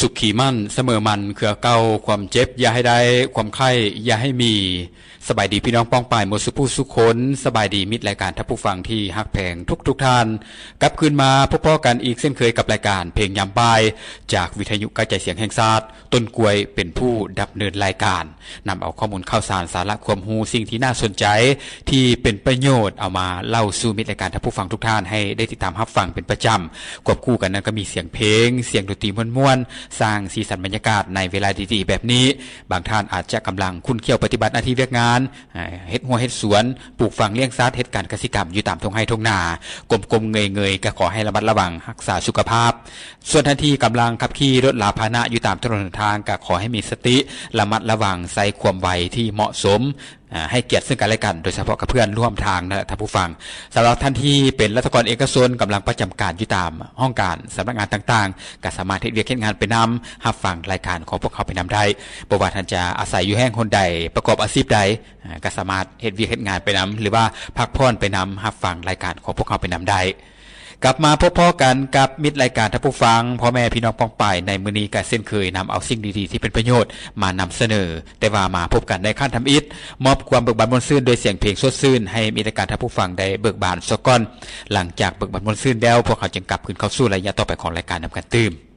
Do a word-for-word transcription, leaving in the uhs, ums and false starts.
สุขขี่มั่นเสมอมันเขือเก่าความเจ็บอย่าให้ได้ความไข้อย่าให้มีสบายดีพี่น้องป้องป่ายหมดสุผู้สุคนสบายดีมิตรรายการทับผู้ฟังที่ฮักแพงทุกทุกท่านกลับคืนมาพบพ่อกันอีกเช่นเคยกับรายการเพลงยามบ่ายจากวิทยุกระจายเสียงแห่งชาติต้นกล้วยเป็นผู้ดำเนินรายการนำเอาข้อมูลข่าวสารสาระความรู้สิ่งที่น่าสนใจที่เป็นประโยชน์เอามาเล่าสู่มิตรรายการทับผู้ฟังทุกท่านให้ได้ติดตามรับฟังเป็นประจำควบคู่กันนั้นก็มีเสียงเพลงเสียงดนตรีม่วนๆสร้างสีสันบรรยากาศในเวลาดีๆแบบนี้บางท่านอาจจะกำลังคุ้นเคี่ยวปฏิบัติหน้าที่เวียกงานเฮ็ดหัวเฮ็ดสวนปลูกฝังเลี้ยงสัตว์เฮ็ดการเกษตรกรรมอยู่ตามทุ่งไร่ทุ่งนากลมๆเงยๆก็ขอให้ระมัดระวังรักษาสุขภาพส่วนท่านที่กำลังขับขี่รถลาพาหนะอยู่ตามถนนทางก็ขอให้มีสติระมัดระวังใส่ความไวที่เหมาะสมให้เกียรติซึ่งกันและกันโดยเฉพาะกับเพื่อนร่วมทางนะท่านผู้ฟังสำหรับท่านที่เป็นรัฐกรเอกชนกำลังประจำการอยู่ตามห้องการสำนักงานต่างๆก็สามารถเฮ็ดเวียกเฮ็ดงานไปนำรับฟังรายการของพวกเขาไปนำได้บ่ว่าท่านจะอาศัยอยู่แห่งหนใดประกอบอาชีพใดก็สามารถเฮ็ดเวียกเฮ็ดงานไปนำหรือว่าพักผ่อนไปนำรับฟังรายการของพวกเขาไปนำได้กลับมาพบพ่อกันกับมิตรรายการท่านผู้ฟังพ่อแม่พี่น้องป้องป่ายในมื้อนี้ก็เช่นเคยนำเอาสิ่งดีๆที่เป็นประโยชน์มานำเสนอแต่ว่ามาพบกันในขั้นทำอิฐมอบความเบิกบานมนต์ซื่นโดยเสียงเพลงสดชื่นให้มิตรรายการท่านผู้ฟังได้เบิกบานซะก่อนหลังจากเบิกบานมนต์ซื่นแล้วพวกเขาจึงกลับคืนเข้าสู่ระยะต่อไปของรายการนำกันตื่ม